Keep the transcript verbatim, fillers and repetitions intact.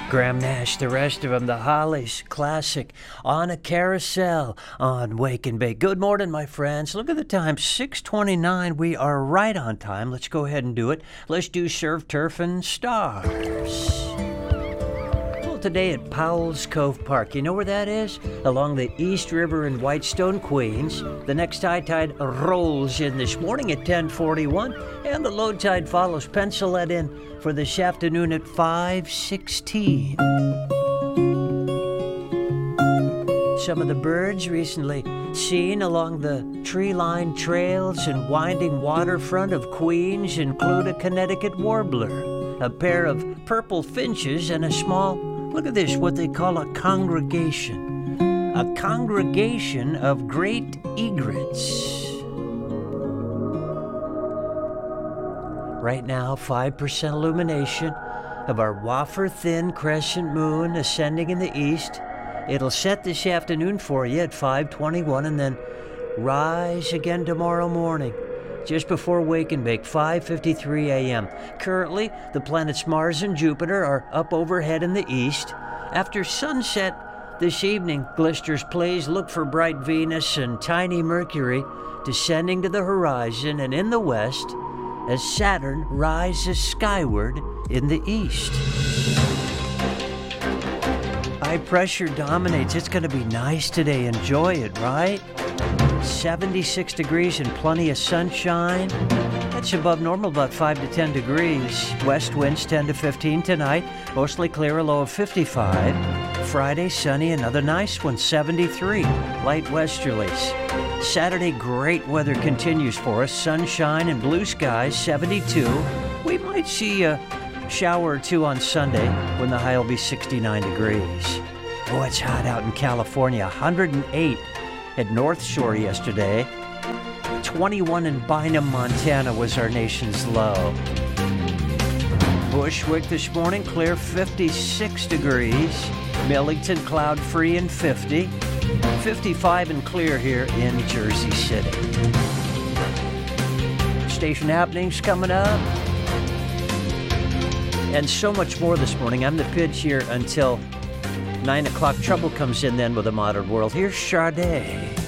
Graham Nash, the rest of them, the Hollies, classic, on a carousel on Wake and Bake. Good morning, my friends. Look at the time, six twenty-nine. We are right on time. Let's go ahead and do it. Let's do Surf, Turf, and Stars. Well, today at Powell's Cove Park. You know where that is? Along the East River in Whitestone, Queens. The next high tide rolls in this morning at ten forty-one, and the low tide follows. Pencil that in for this afternoon at five sixteen. Some of the birds recently seen along the tree-lined trails and winding waterfront of Queens include a Connecticut warbler, a pair of purple finches, and a small, look at this, what they call a congregation. A congregation of great egrets. Right now, five percent illumination of our wafer-thin crescent moon ascending in the east. It'll set this afternoon for you at five twenty-one and then rise again tomorrow morning, just before Wake and Bake, five fifty-three a.m. Currently, the planets Mars and Jupiter are up overhead in the east. After sunset this evening, Glisters plays look for bright Venus and tiny Mercury descending to the horizon and in the west, as Saturn rises skyward in the east. High pressure dominates. It's going to be nice today. Enjoy it, right? seventy-six degrees and plenty of sunshine. That's above normal, about five to ten degrees. West winds ten to fifteen tonight. Mostly clear, a low of fifty-five. Friday, sunny, another nice one, seventy-three. Light westerlies. Saturday, great weather continues for us. Sunshine and blue skies, seventy-two. We might see a shower or two on Sunday when the high will be sixty-nine degrees. Oh, it's hot out in California. one hundred eight at North Shore yesterday. twenty-one in Bynum, Montana was our nation's low. Bushwick this morning, clear, fifty-six degrees. Millington, cloud-free and fifty. fifty-five and clear here in Jersey City. Station happenings coming up. And so much more this morning. I'm the pitch here until nine o'clock. Trouble comes in then with a modern world. Here's Sade.